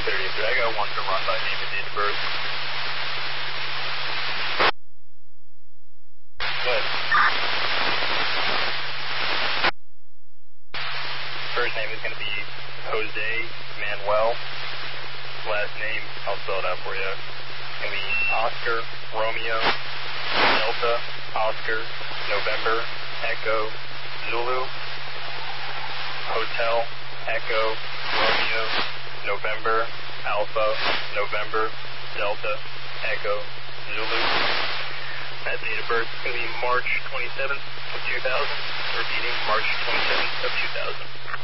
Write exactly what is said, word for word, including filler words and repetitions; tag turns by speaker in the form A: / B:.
A: thirty, I got one to run by name and date of birth. Good. First name is going to be Jose Manuel. Last name, I'll spell it out for you. It's going to be Oscar Romeo Delta Oscar November Echo Zulu Hotel Echo Romeo November Alpha November Delta Echo Zulu. That date of birth is going to be March twenty-seventh of two thousand. Repeating, March twenty-seventh of two thousand.